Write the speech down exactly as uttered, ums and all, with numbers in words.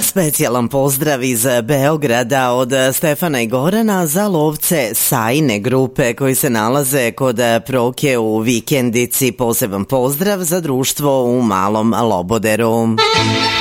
Specijalan pozdrav iz Beograda od Stefana i Gorana za lovce Sajine grupe koji se nalaze kod Proke u Vikendici. Poseban pozdrav za društvo u Malom Loboderu.